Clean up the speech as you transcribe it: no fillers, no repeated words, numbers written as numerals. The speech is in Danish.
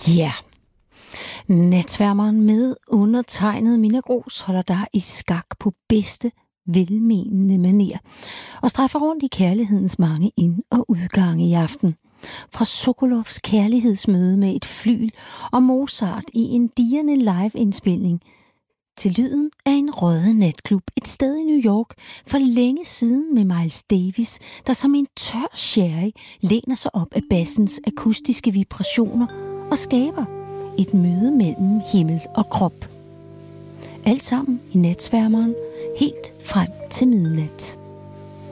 Ja, natsværmeren med undertegnet Minna Grooss holder dig i skak på bedste velmenende manér og strejfer rundt i kærlighedens mange ind- og udgange i aften. Fra Sokolovs kærlighedsmøde med et flyl og Mozart i en dirrende live-indspilning til lyden af en røde natklub et sted i New York for længe siden med Miles Davis, der som en tør sherry læner sig op af bassens akustiske vibrationer og skaber et møde mellem himmel og krop. Alt sammen i natsværmeren helt frem til midnat.